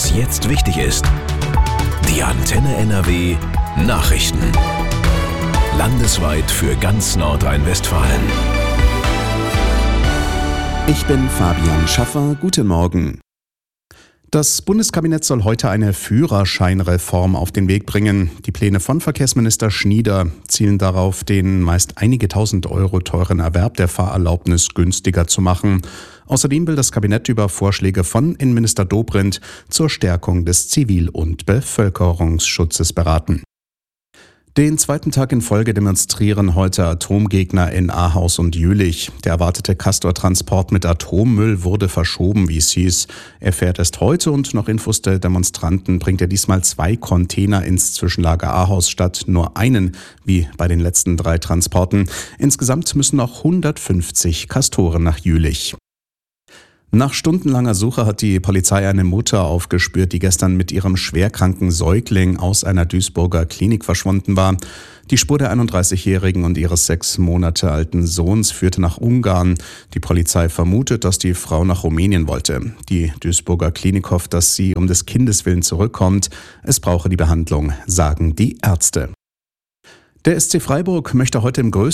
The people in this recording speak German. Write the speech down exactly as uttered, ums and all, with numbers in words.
Was jetzt wichtig ist. Die Antenne N R W Nachrichten. Landesweit für ganz Nordrhein-Westfalen. Ich bin Fabian Schaffer. Guten Morgen. Das Bundeskabinett soll heute eine Führerscheinreform auf den Weg bringen. Die Pläne von Verkehrsminister Schnieder zielen darauf, den meist einige tausend Euro teuren Erwerb der Fahrerlaubnis günstiger zu machen. Außerdem will das Kabinett über Vorschläge von Innenminister Dobrindt zur Stärkung des Zivil- und Bevölkerungsschutzes beraten. Den zweiten Tag in Folge demonstrieren heute Atomgegner in Ahaus und Jülich. Der erwartete Castor-Transport mit Atommüll wurde verschoben, wie es hieß. Er fährt erst heute und nach Infos der Demonstranten bringt er diesmal zwei Container ins Zwischenlager Ahaus statt nur einen, wie bei den letzten drei Transporten. Insgesamt müssen noch hundertfünfzig Castoren nach Jülich. Nach stundenlanger Suche hat die Polizei eine Mutter aufgespürt, die gestern mit ihrem schwerkranken Säugling aus einer Duisburger Klinik verschwunden war. Die Spur der einunddreißigjährigen und ihres sechs Monate alten Sohns führte nach Ungarn. Die Polizei vermutet, dass die Frau nach Rumänien wollte. Die Duisburger Klinik hofft, dass sie um des Kindes willen zurückkommt. Es brauche die Behandlung, sagen die Ärzte. Der S C Freiburg möchte heute im größten